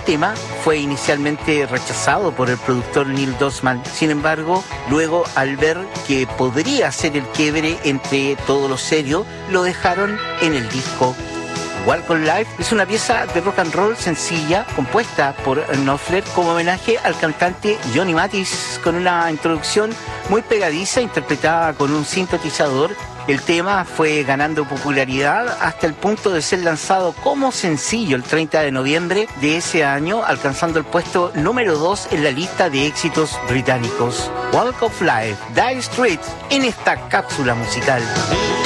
tema fue inicialmente rechazado por el productor Neil Dosman. Sin embargo, luego al ver que podría ser el quiebre entre todo lo serio, lo dejaron en el disco. Walk on Life es una pieza de rock and roll sencilla, compuesta por Knopfler como homenaje al cantante Johnny Mathis, con una introducción muy pegadiza interpretada con un sintetizador. El tema fue ganando popularidad hasta el punto de ser lanzado como sencillo el 30 de noviembre de ese año, alcanzando el puesto número 2 en la lista de éxitos británicos. Walk of Life, Dire Straits, en esta cápsula musical.